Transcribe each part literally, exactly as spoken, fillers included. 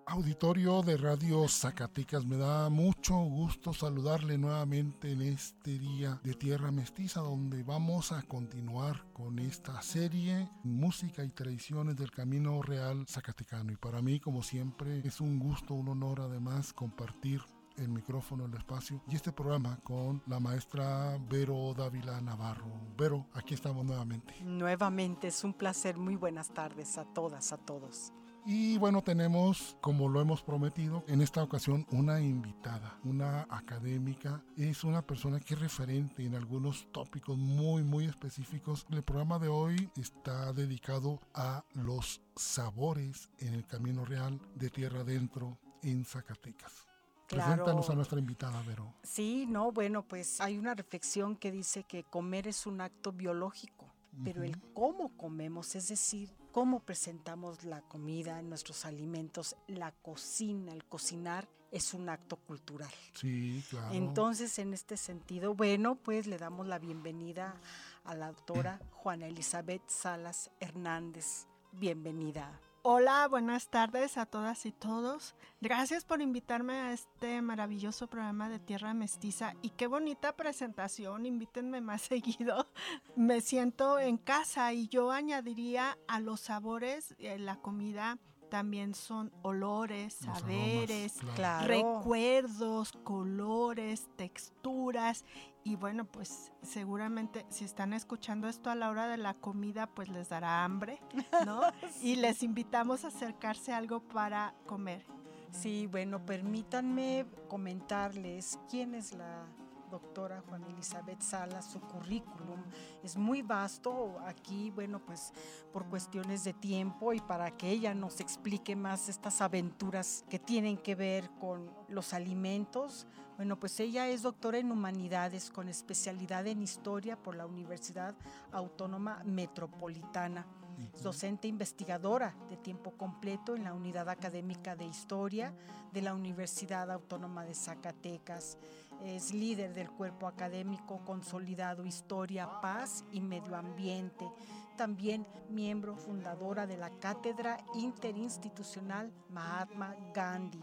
Auditorio de Radio Zacatecas, me da mucho gusto saludarle nuevamente en este día de Tierra Mestiza, donde vamos a continuar con esta serie Música y Tradiciones del Camino Real Zacatecano. Y para mí, como siempre, es un gusto, un honor además compartir el micrófono, el espacio y este programa con la maestra Vero Dávila Navarro. Vero, aquí estamos nuevamente. Nuevamente, es un placer. Muy buenas tardes a todas, a todos. Y bueno, tenemos, como lo hemos prometido, en esta ocasión una invitada, una académica. Es una persona que es referente en algunos tópicos muy, muy específicos. El programa de hoy está dedicado a los sabores en el Camino Real de Tierra Adentro en Zacatecas. Claro. Preséntanos a nuestra invitada, Vero. Sí, no, bueno, pues hay una reflexión que dice que comer es un acto biológico, pero uh-huh. el cómo comemos, es decir, cómo presentamos la comida, nuestros alimentos, la cocina, el cocinar, es un acto cultural. Sí, claro. Entonces, en este sentido, bueno, pues le damos la bienvenida a la doctora Juana Elizabeth Salas Hernández. Bienvenida. Hola, buenas tardes a todas y todos. Gracias por invitarme a este maravilloso programa de Tierra Mestiza y qué bonita presentación, invítenme más seguido. Me siento en casa y yo añadiría a los sabores, eh, la comida también son olores, saberes, aromas, claro. recuerdos, colores, texturas y bueno, pues seguramente si están escuchando esto a la hora de la comida, pues les dará hambre, ¿no? Sí. Y les invitamos a acercarse a algo para comer. Sí, bueno, permítanme comentarles quién es la doctora Juana Elizabeth Salas. Su currículum es muy vasto. Aquí, bueno, pues por cuestiones de tiempo y para que ella nos explique más estas aventuras que tienen que ver con los alimentos. Bueno, pues ella es doctora en Humanidades con especialidad en Historia por la Universidad Autónoma Metropolitana. Es docente investigadora de tiempo completo en la Unidad Académica de Historia de la Universidad Autónoma de Zacatecas. Es líder del cuerpo académico consolidado Historia, Paz y Medio Ambiente. También miembro fundadora de la Cátedra Interinstitucional Mahatma Gandhi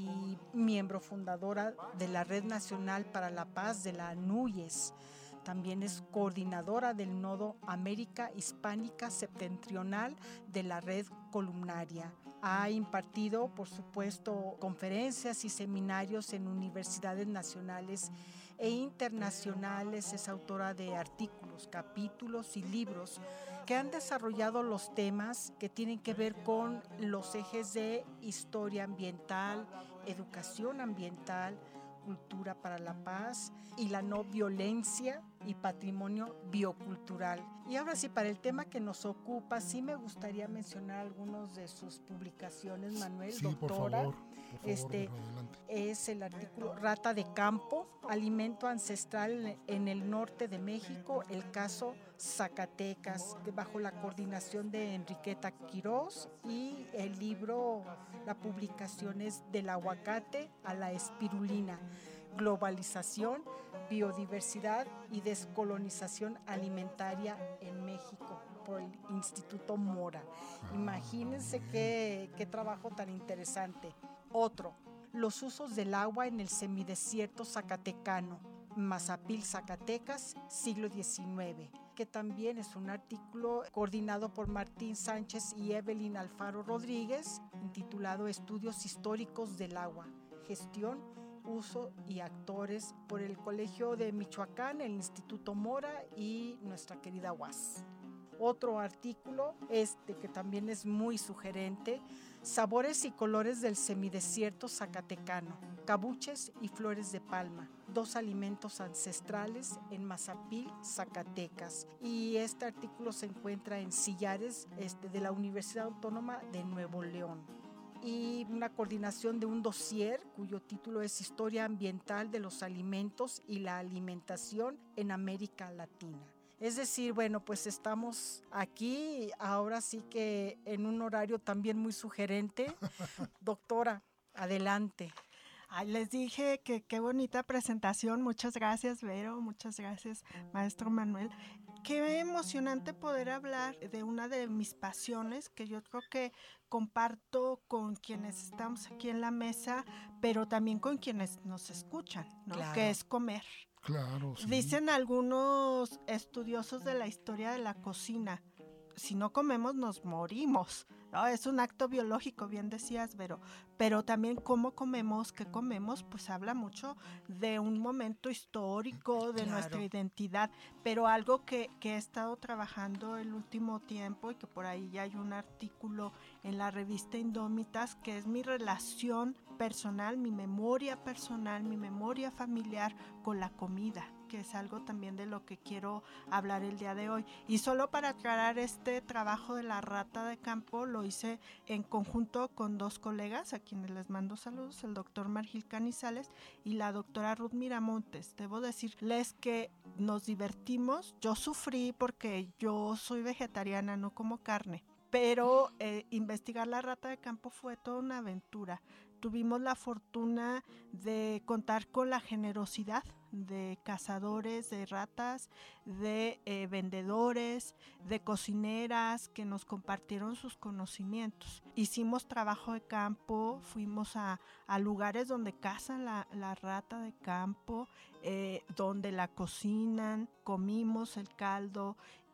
y miembro fundadora de la Red Nacional para la Paz de la ANUYES. También es coordinadora del Nodo América Hispánica Septentrional de la Red Columnaria. Ha impartido, por supuesto, conferencias y seminarios en universidades nacionales e internacionales. Es autora de artículos, capítulos y libros que han desarrollado los temas que tienen que ver con los ejes de historia ambiental, educación ambiental, cultura para la paz y la no violencia y patrimonio biocultural. Y ahora sí, para el tema que nos ocupa, sí me gustaría mencionar algunos de sus publicaciones, Manuel, sí, doctora. Por favor, por favor, este es el artículo Rata de Campo, alimento ancestral en el norte de México, el caso Zacatecas, bajo la coordinación de Enriqueta Quirós, y el libro, la publicación es Del aguacate a la espirulina, globalización, biodiversidad y descolonización alimentaria en México, por el Instituto Mora. Imagínense qué, qué trabajo tan interesante. Otro, los usos del agua en el semidesierto zacatecano, Mazapil, Zacatecas, siglo diecinueve, que también es un artículo coordinado por Martín Sánchez y Evelyn Alfaro Rodríguez, intitulado Estudios Históricos del Agua, Gestión, Uso y Actores, por el Colegio de Michoacán, el Instituto Mora y nuestra querida U A S. Otro artículo, este que también es muy sugerente, Sabores y colores del semidesierto zacatecano, cabuches y flores de palma, dos alimentos ancestrales en Mazapil, Zacatecas. Y este artículo se encuentra en Sillares, este, de la Universidad Autónoma de Nuevo León. Y una coordinación de un dossier cuyo título es Historia Ambiental de los Alimentos y la Alimentación en América Latina. Es decir, bueno, pues estamos aquí ahora sí que en un horario también muy sugerente. Doctora, adelante. Ay, les dije que qué bonita presentación. Muchas gracias, Vero. Muchas gracias, maestro Manuel. Qué emocionante poder hablar de una de mis pasiones que yo creo que comparto con quienes estamos aquí en la mesa, pero también con quienes nos escuchan, ¿no? Claro. Que es comer. Claro, sí. Dicen algunos estudiosos de la historia de la cocina, si no comemos nos morimos, ¿no? Es un acto biológico, bien decías, Vero, pero también cómo comemos, qué comemos, pues habla mucho de un momento histórico, de Claro. nuestra identidad, pero algo que, que he estado trabajando el último tiempo y que por ahí ya hay un artículo en la revista Indómitas, que es mi relación personal, mi memoria personal, mi memoria familiar con la comida, que es algo también de lo que quiero hablar el día de hoy. Y solo para aclarar, este trabajo de la rata de campo lo hice en conjunto con dos colegas, a quienes les mando saludos, el doctor Margil Canizales y la doctora Ruth Miramontes. Debo decirles que nos divertimos, yo sufrí porque yo soy vegetariana, no como carne, pero eh, investigar la rata de campo fue toda una aventura. Tuvimos la fortuna de contar con la generosidad de cazadores de ratas, de eh, vendedores, de cocineras que nos compartieron sus conocimientos. Hicimos trabajo de campo, fuimos a, a lugares donde cazan la, la rata de campo, eh, donde la cocinan, comimos el caldo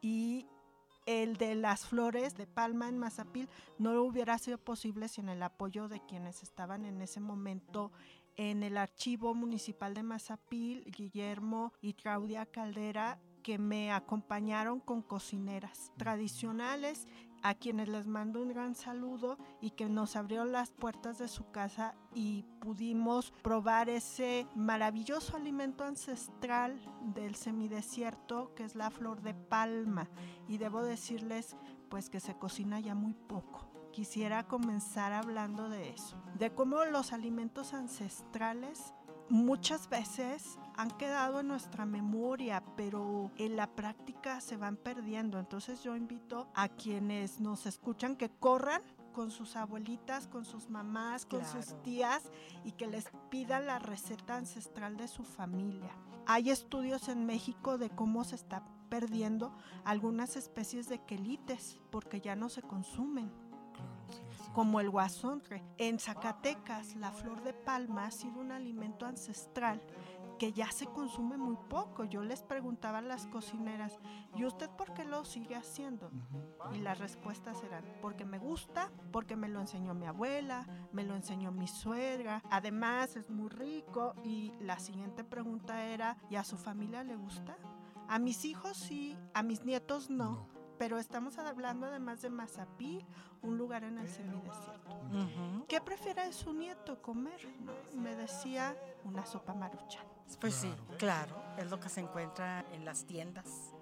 y el de las flores de palma en Mazapil no hubiera sido posible sin el apoyo de quienes estaban en ese momento en el Archivo Municipal de Mazapil, Guillermo y Claudia Caldera, que me acompañaron con cocineras tradicionales, a quienes les mando un gran saludo y que nos abrieron las puertas de su casa y pudimos probar ese maravilloso alimento ancestral del semidesierto, que es la flor de palma. Y debo decirles pues que se cocina ya muy poco. Quisiera comenzar hablando de eso, de cómo los alimentos ancestrales muchas veces han quedado en nuestra memoria, pero en la práctica se van perdiendo. Entonces yo invito a quienes nos escuchan que corran con sus abuelitas, con sus mamás, con Claro. sus tías y que les pidan la receta ancestral de su familia. Hay estudios en México de cómo se está perdiendo algunas especies de quelites porque ya no se consumen, Claro, sí, sí. como el guasontre. En Zacatecas, la flor de palma ha sido un alimento ancestral que ya se consume muy poco. Yo les preguntaba a las cocineras, ¿y usted por qué lo sigue haciendo? Ujú. Y las respuestas eran, porque me gusta, porque me lo enseñó mi abuela, me lo enseñó mi suegra, además es muy rico. Y la siguiente pregunta era, ¿y a su familia le gusta? A mis hijos sí, a mis nietos no. No. Pero estamos hablando además de Mazapil, un lugar en el semidesierto. Ujú. ¿Qué prefiere su nieto comer? ¿No? Me decía una sopa maruchan. Pues sí, Claro. claro, es lo que se encuentra en las tiendas.